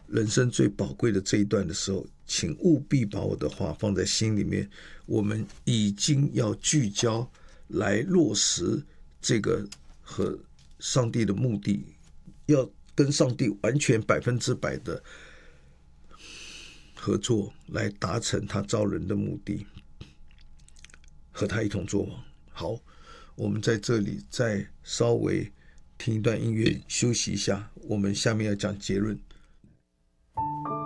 人生最宝贵的这一段的时候，请务必把我的话放在心里面。我们已经要聚焦来落实这个和上帝的目的，要跟上帝完全100%的合作，来达成他造人的目的，和他一同作王。好，我们在这里再稍微听一段音乐休息一下，我们下面要讲结论。